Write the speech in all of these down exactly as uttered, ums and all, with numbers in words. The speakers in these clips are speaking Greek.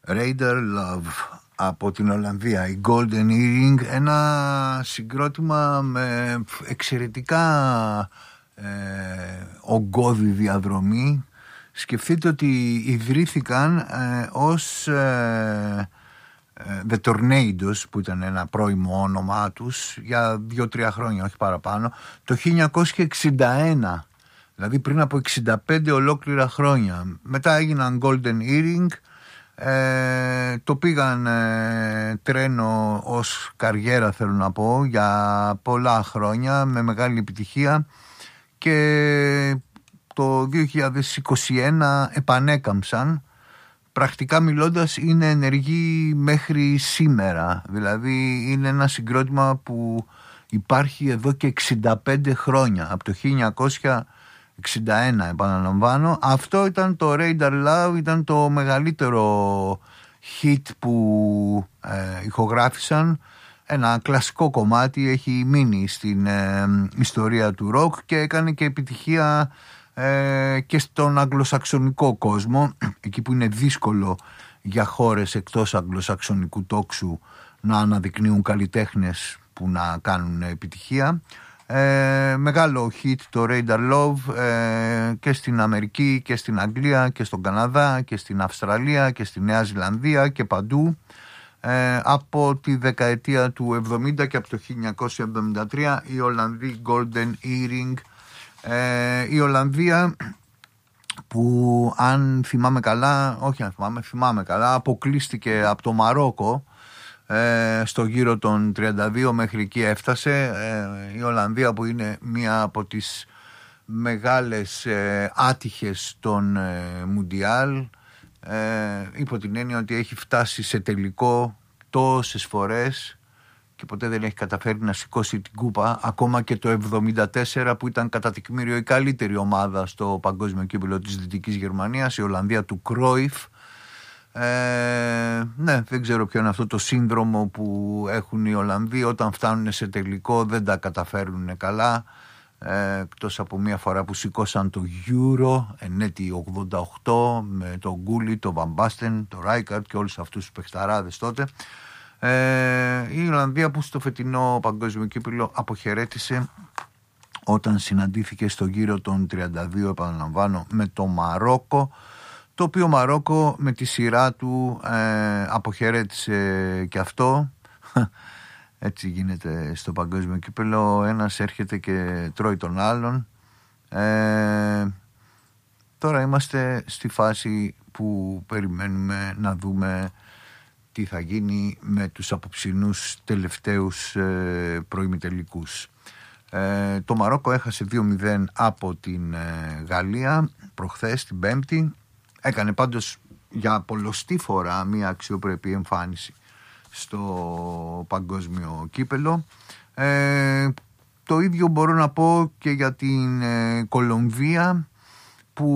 Radar Love από την Ολλανδία, η Golden Earring, ένα συγκρότημα με εξαιρετικά ε, ογκώδη διαδρομή. Σκεφτείτε ότι ιδρύθηκαν ε, ως ε, ε, The Tornadoes, που ήταν ένα πρώιμο όνομά τους, για δύο-τρία χρόνια, όχι παραπάνω, το χίλια εννιακόσια εξήντα ένα, δηλαδή πριν από εξήντα πέντε ολόκληρα χρόνια. Μετά έγιναν Golden Earring. Ε, το πήγαν ε, τρένο ως καριέρα, θέλω να πω, για πολλά χρόνια με μεγάλη επιτυχία, και το δύο χιλιάδες είκοσι ένα επανέκαμψαν. Πρακτικά μιλώντας είναι ενεργοί μέχρι σήμερα, δηλαδή είναι ένα συγκρότημα που υπάρχει εδώ και εξήντα πέντε χρόνια, από το χίλια εννιακόσια εξήντα ένα, επαναλαμβάνω. Αυτό ήταν το Radar Love, ήταν το μεγαλύτερο hit που ε, ηχογράφησαν. Ένα κλασικό κομμάτι, έχει μείνει στην ε, ιστορία του rock και έκανε και επιτυχία ε, και στον αγγλοσαξονικό κόσμο, εκεί που είναι δύσκολο για χώρες εκτός αγγλοσαξονικού τόξου να αναδεικνύουν καλλιτέχνες που να κάνουν επιτυχία. Ε, μεγάλο hit το Radar Love ε, και στην Αμερική και στην Αγγλία και στον Καναδά και στην Αυστραλία και στη Νέα Ζηλανδία και παντού ε, από τη δεκαετία του εβδομήντα και από το χίλια εννιακόσια εβδομήντα τρία η Ολλανδή Golden Earring. ε, η Ολλανδία που, αν θυμάμαι καλά, όχι αν θυμάμαι, θυμάμαι καλά, αποκλείστηκε από το Μαρόκο στο γύρο των τριάντα δύο, μέχρι εκεί έφτασε. Η Ολλανδία, που είναι μία από τις μεγάλες άτυχες των Μουντιάλ, υπό την έννοια ότι έχει φτάσει σε τελικό τόσες φορές και ποτέ δεν έχει καταφέρει να σηκώσει την κούπα. Ακόμα και το εβδομήντα τέσσερα, που ήταν κατά τεκμήριο η καλύτερη ομάδα στο παγκόσμιο κύπελλο της Δυτικής Γερμανίας, η Ολλανδία του Κρόιφ. Ε, ναι, δεν ξέρω ποιο είναι αυτό το σύνδρομο που έχουν οι Ολλανδοί, όταν φτάνουν σε τελικό δεν τα καταφέρουν καλά, ε, εκτός από μία φορά που σηκώσαν το Euro εν έτη ογδόντα οκτώ με τον Γκούλι, τον Βαμπάστεν, τον Ράικαρτ και όλους αυτούς τους παιχταράδες τότε. ε, η Ολλανδία, που στο φετινό παγκόσμιο κύπελλο αποχαιρέτησε όταν συναντήθηκε στο γύρο των τριάντα δύο, επαναλαμβάνω, με το Μαρόκο, το οποίο Μαρόκο με τη σειρά του ε, αποχαιρέτησε και αυτό. Έτσι γίνεται στο παγκόσμιο κύπελλο, ένας έρχεται και τρώει τον άλλον. ε, Τώρα είμαστε στη φάση που περιμένουμε να δούμε τι θα γίνει με τους απόψινούς τελευταίους ε, προημιτελικούς. ε, Το Μαρόκο έχασε δύο μηδέν από την ε, Γαλλία προχθές, την Πέμπτη. Έκανε πάντως για πολλοστή φορά μια αξιοπρεπή εμφάνιση στο παγκόσμιο κύπελλο. Ε, το ίδιο μπορώ να πω και για την ε, Κολομβία, που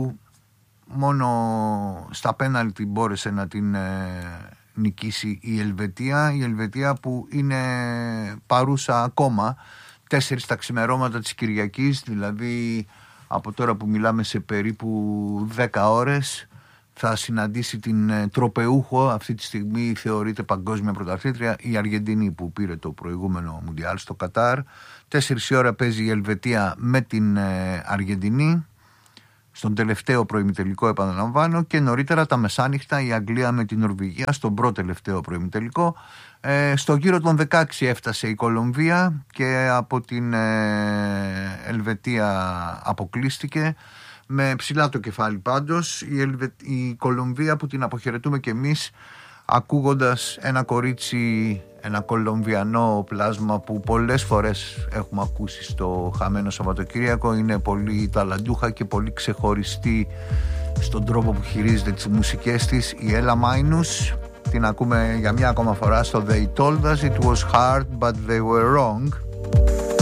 μόνο στα πέναλτι μπόρεσε να την ε, νικήσει η Ελβετία. Η Ελβετία που είναι παρούσα ακόμα τέσσερις τα ξημερώματα της Κυριακής, δηλαδή από τώρα που μιλάμε σε περίπου δέκα ώρες θα συναντήσει την τροπεούχο, αυτή τη στιγμή θεωρείται παγκόσμια πρωταθλήτρια, η Αργεντινή, που πήρε το προηγούμενο Μουντιάλ στο Κατάρ. Τέσσερις η ώρα παίζει η Ελβετία με την Αργεντινή στον τελευταίο προημιτελικό, επαναλαμβάνω, και νωρίτερα τα μεσάνυχτα η Αγγλία με την Νορβηγία στον πρώτο τελευταίο προημιτελικό. Ε, στο γύρο των δεκαέξι έφτασε η Κολομβία και από την ε, Ελβετία αποκλείστηκε με ψηλά το κεφάλι πάντως. Η, Ελβε... η Κολομβία που την αποχαιρετούμε και εμείς, ακούγοντας ένα κορίτσι, ένα κολομβιανό πλάσμα που πολλές φορές έχουμε ακούσει στο χαμένο Σαββατοκύριακο. Είναι πολύ ταλαντούχα και πολύ ξεχωριστή στον τρόπο που χειρίζεται τις μουσικές της, η Έλα Μάινους. Την ακούμε για μια ακόμα φορά στο They Told Us It Was Hard But They Were Wrong.